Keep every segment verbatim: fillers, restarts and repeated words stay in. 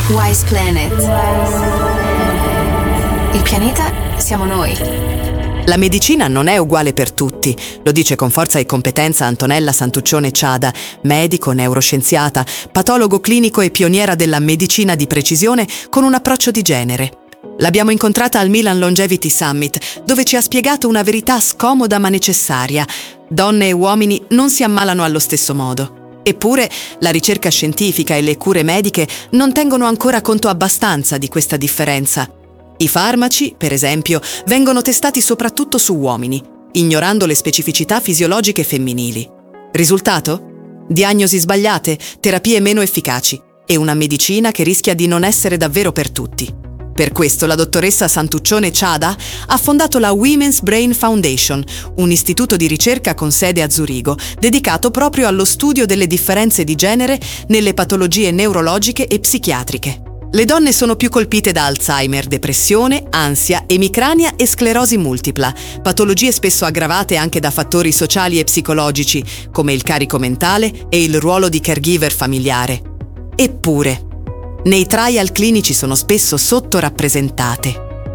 Wise Planet. Il pianeta siamo noi. La medicina non è uguale per tutti, lo dice con forza e competenza Antonella Santuccione Ciada, medico, neuroscienziata, patologo clinico e pioniera della medicina di precisione con un approccio di genere. L'abbiamo incontrata al Milan Longevity Summit, dove ci ha spiegato una verità scomoda ma necessaria. Donne e uomini non si ammalano allo stesso modo. Eppure la ricerca scientifica e le cure mediche non tengono ancora conto abbastanza di questa differenza. I farmaci, per esempio, vengono testati soprattutto su uomini, ignorando le specificità fisiologiche femminili. Risultato? Diagnosi sbagliate, terapie meno efficaci e una medicina che rischia di non essere davvero per tutti. Per questo la dottoressa Santuccione Ciada ha fondato la Women's Brain Foundation, un istituto di ricerca con sede a Zurigo, dedicato proprio allo studio delle differenze di genere nelle patologie neurologiche e psichiatriche. Le donne sono più colpite da Alzheimer, depressione, ansia, emicrania e sclerosi multipla, patologie spesso aggravate anche da fattori sociali e psicologici, come il carico mentale e il ruolo di caregiver familiare. Eppure, nei trial clinici sono spesso sottorappresentate.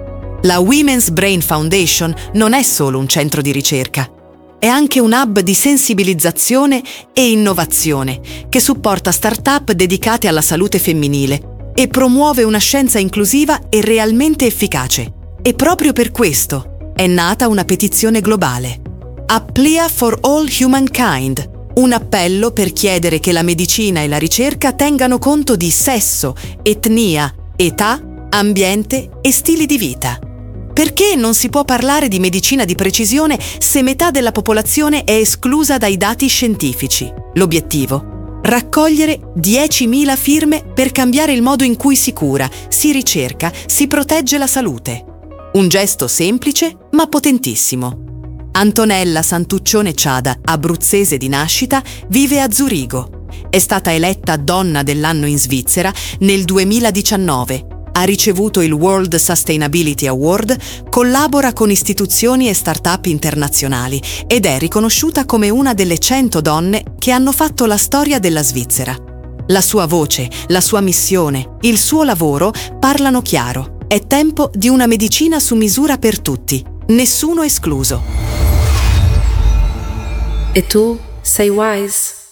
La Women's Brain Foundation non è solo un centro di ricerca, è anche un hub di sensibilizzazione e innovazione che supporta start-up dedicate alla salute femminile e promuove una scienza inclusiva e realmente efficace. E proprio per questo è nata una petizione globale. A Plea for All Humankind, un appello per chiedere che la medicina e la ricerca tengano conto di sesso, etnia, età, ambiente e stili di vita. Perché non si può parlare di medicina di precisione se metà della popolazione è esclusa dai dati scientifici? L'obiettivo? Raccogliere diecimila firme per cambiare il modo in cui si cura, si ricerca, si protegge la salute. Un gesto semplice ma potentissimo. Antonella Santuccione Ciada, abruzzese di nascita, vive a Zurigo. È stata eletta donna dell'anno in Svizzera nel duemiladiciannove. Ha ricevuto il World Sustainability Award, collabora con istituzioni e start-up internazionali ed è riconosciuta come una delle cento donne che hanno fatto la storia della Svizzera. La sua voce, la sua missione, il suo lavoro parlano chiaro. È tempo di una medicina su misura per tutti, nessuno escluso. E tu sei Wise?